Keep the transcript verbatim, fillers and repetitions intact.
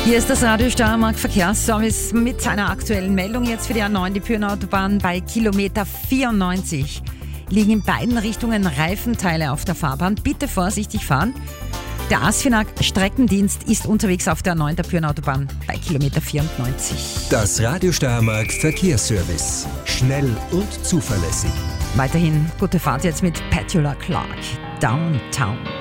Hier ist das Radio Steiermark Verkehrsservice mit seiner aktuellen Meldung jetzt für die A neun, die Pyreneeautobahn. Bei Kilometer vierundneunzig liegen in beiden Richtungen Reifenteile auf der Fahrbahn. Bitte vorsichtig fahren. Der ASFINAG Streckendienst ist unterwegs auf der A neun der Pyreneeautobahn bei Kilometer vierundneunzig. Das Radio Steiermark Verkehrsservice. Schnell und zuverlässig. Weiterhin gute Fahrt jetzt mit Petula Clark. Downtown.